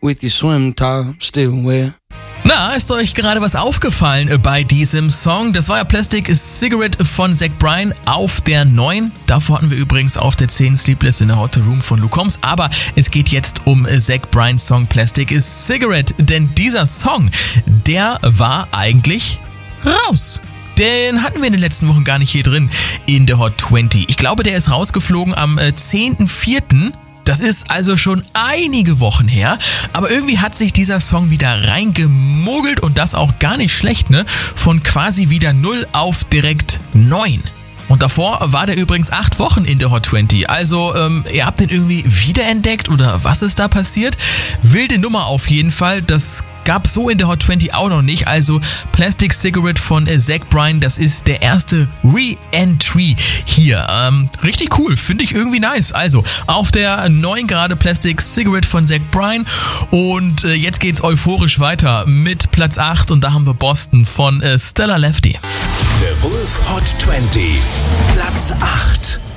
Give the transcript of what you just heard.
with your swim top still wet. Na, ist euch gerade was aufgefallen bei diesem Song? Das war ja Plastic Cigarette von Zach Bryan auf der 9. Davor hatten wir übrigens auf der 10 Sleepless in a Hotel Room von Luke Combs. Aber es geht jetzt um Zach Bryans Song Plastic Cigarette. Denn dieser Song, der war eigentlich raus. Den hatten wir in den letzten Wochen gar nicht hier drin in der Hot 20. Ich glaube, der ist rausgeflogen am 10.04. Das ist also schon einige Wochen her, aber irgendwie hat sich dieser Song wieder reingemogelt und das auch gar nicht schlecht, ne? Von quasi wieder 0 auf direkt 9. Und davor war der übrigens 8 Wochen in der Hot 20. Also, ihr habt den irgendwie wiederentdeckt oder was ist da passiert? Wilde Nummer auf jeden Fall. Das gab es so in der Hot 20 auch noch nicht. Also, Plastic Cigarette von Zach Bryan, das ist der erste Re-Entry hier. Richtig cool, finde ich irgendwie nice. Also, auf der 9 gerade Plastic Cigarette von Zach Bryan. Und jetzt geht's euphorisch weiter mit Platz 8. Und da haben wir Boston von Stella Lefty. The Wolf Hot 20, Platz 8.